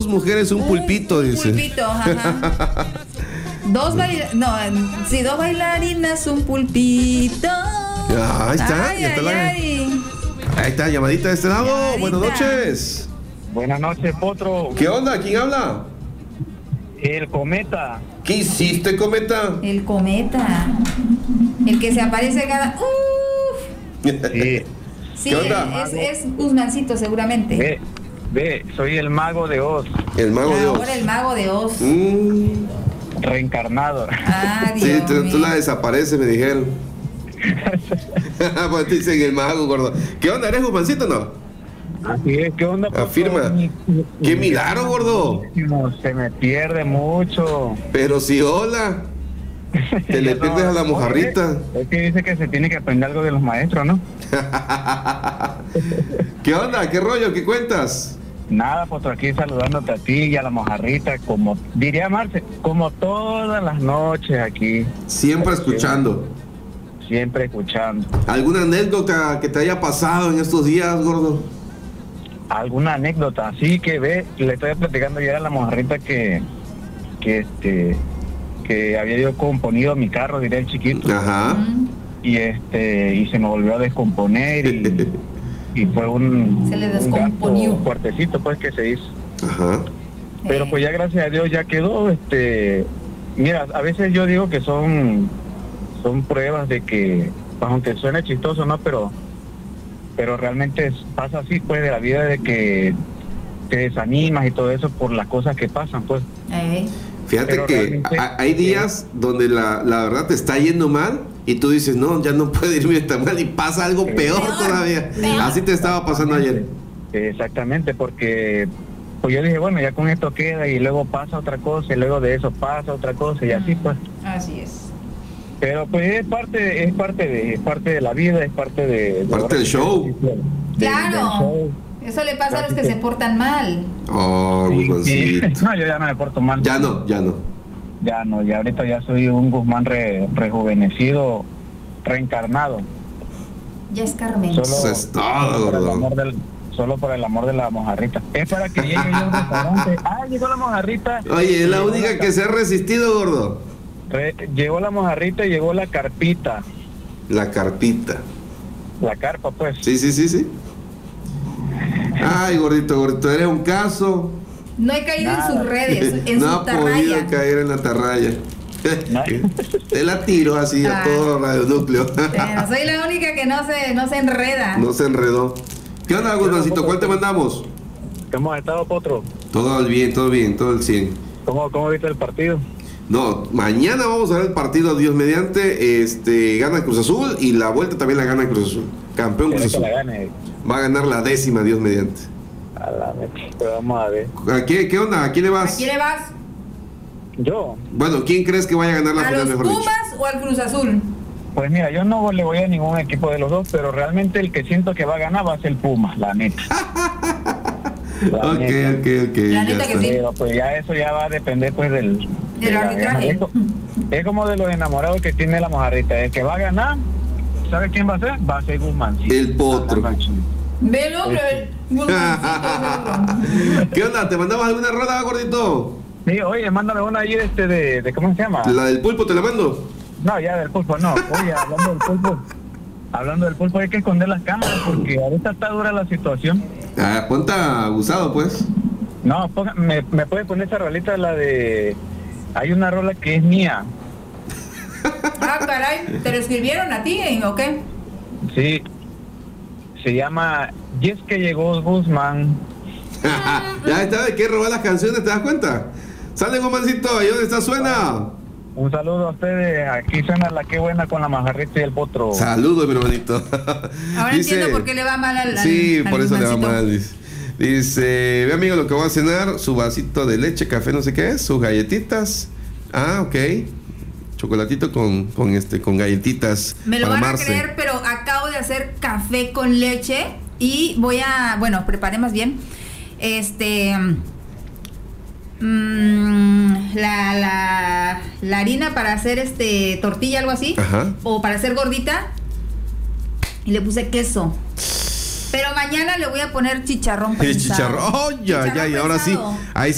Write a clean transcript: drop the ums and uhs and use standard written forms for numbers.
mujeres, un pulpito, dice. Un pulpito, ajá. Dos bailarinas, un pulpito. Ahí está, Ay, ya está ay. Ahí está, llamadita de este lado. Llamadita. Buenas noches. Buenas noches, Potro. ¿Qué onda? ¿Quién habla? El Cometa. ¿Qué hiciste, Cometa? El Cometa. El que se aparece cada. Sí. Sí, ¿Qué onda? es Guzmancito, seguramente. Ve, soy el mago de Oz, El mago de Oz. Ahora el mago de Oz. reencarnado. Ah, Sí, Dios tú mío. la desapareces, me dijeron. Pues te dicen el mago, gordo. ¿Qué onda? ¿Eres Guzmancito o no? Así es, ¿qué onda? Potro? Afirma. ¡Qué milagro, gordo! Se me pierde mucho. Pero si hola. Te le pierdes a la mojarrita. Es que dice que se tiene que aprender algo de los maestros, ¿no? ¿Qué onda? ¿Qué rollo? ¿Qué cuentas? Nada, Potro, aquí saludándote a ti y a la mojarrita, como diría Marce, como todas las noches aquí. Siempre escuchando. Siempre escuchando. ¿Alguna anécdota que te haya pasado en estos días, gordo? ¿Alguna anécdota? Así que le estoy platicando ayer a la mojarrita que había yo componido mi carro, diría el chiquito. Ajá. Y se me volvió a descomponer y fue Se le un descomponió. gasto fuertecito pues que se hizo. Ajá. Pero pues ya gracias a Dios ya quedó. Mira, a veces yo digo que son pruebas de que, aunque suene chistoso, ¿no? Pero realmente pasa así pues de la vida, de que te desanimas y todo eso por las cosas que pasan pues. Fíjate Pero que realmente, hay días donde la verdad te está yendo mal y tú dices, no, ya no puede irme tan mal, y pasa algo peor todavía. Así te estaba pasando ayer. Exactamente, porque pues yo dije, bueno, ya con esto queda, y luego pasa otra cosa, y luego de eso pasa otra cosa, y así pues. Así es. Pero pues es parte de la vida, es parte Parte del show. Claro. Eso le pasa a los que se portan mal. Oh, Guzmancito. No, yo ya no me porto mal. Ya no. Ya ahorita ya soy un Guzmán rejuvenecido, reencarnado. Ya es Carmen. Eso es todo, gordo. Solo por el amor de la mojarrita. Es para que llegue yo a un restaurante. Llegó la mojarrita. Oye, es la única que se ha resistido, gordo. Llegó la mojarrita y llegó la carpita. La carpita. La carpa, pues. Sí. Ay, gordito, eres un caso. No he caído en sus redes, en No su ha podido tarraya. caer en la tarraya. Te la tiro así a todo Radio Núcleo. Pero soy la única que no se enreda. No se enredó. ¿Qué onda, Guzmancito? ¿Cuál te mandamos? ¿Cómo has estado, Potro? Todo bien, todo el 100. ¿Cómo viste el partido? No, mañana vamos a ver el partido, Dios mediante. Gana Cruz Azul y la vuelta también la gana Cruz Azul. Campeón Cruz Azul. Va a ganar la 10ª, Dios mediante. A la mecha, pero vamos a ver. ¿Qué onda? ¿A quién le vas? ¿A quién le vas? Yo, Bueno, ¿quién crees que vaya a ganar la ¿A final, los mejor dicho? Pumas o al Cruz Azul? pues mira, yo no le voy a ningún equipo de los dos, pero realmente el que siento que va a ganar va a ser Pumas, la neta. Ok. La ya neta que está. sí. Pero pues ya eso ya va a depender pues del arbitraje. Es como de los enamorados que tiene la mojarrita. El que va a ganar, ¿sabe quién va a ser? Va a ser Guzmán. El potro. Velo, hombre. ¿Qué onda? ¿Te mandamos alguna rola, gordito? Sí, oye, mándame una ahí de ¿cómo se llama? ¿La del pulpo te la mando? No, ya del pulpo no. Oye, hablando del pulpo hay que esconder las cámaras porque ahorita está dura la situación. Ponte abusado, pues. No, me puede poner esa rolita, la de... Hay una rola que es mía. Caray, ¿te lo escribieron a ti o qué? Sí. Se llama Y es que llegó Guzmán. Ya está, ¿de qué robar las canciones? ¿Te das cuenta? Sale, Guzmancito, ¿y dónde está? Suena. Un saludo a ustedes. Aquí suena la que buena con la majarrita y el potro. Saludos, mi hermanito. Ahora entiendo por qué le va mal al Sí, al por eso le va Guzmancito. mal. Dice, ve amigo lo que voy a cenar, su vasito de leche, café, no sé qué es, sus galletitas. Ok. Chocolatito con galletitas. Me lo para van a Marce. creer, pero acabo de hacer café con leche y voy a, bueno, preparé más bien la harina para hacer tortilla, algo así. Ajá. O para hacer gordita, y le puse queso. Pero mañana le voy a poner chicharrón prensado. Chicharrón. Oh, ya, Chicharrón ahora sí. prensado. Ahí